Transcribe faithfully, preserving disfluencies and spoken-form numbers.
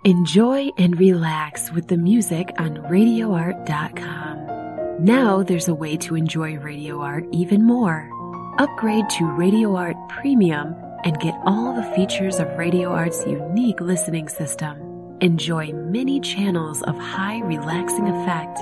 Enjoy and relax with the music on radio art dot com. Now there's a way to enjoy Radio Art even more. Upgrade to Radio Art Premium and get all the features of Radio Art's unique listening system. Enjoy many channels of high relaxing effect